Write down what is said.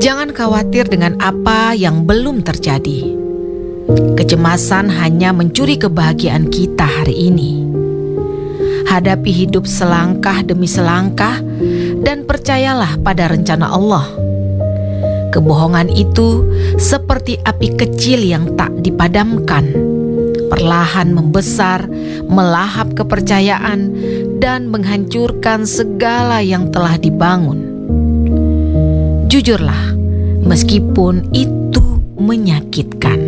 Jangan khawatir dengan apa yang belum terjadi. Kecemasan hanya mencuri kebahagiaan kita hari ini. Hadapi hidup selangkah demi selangkah dan percayalah pada rencana Allah. Kebohongan itu seperti api kecil yang tak dipadamkan, perlahan membesar, melahap kepercayaan, dan menghancurkan segala yang telah dibangun. Jujurlah, meskipun itu menyakitkan.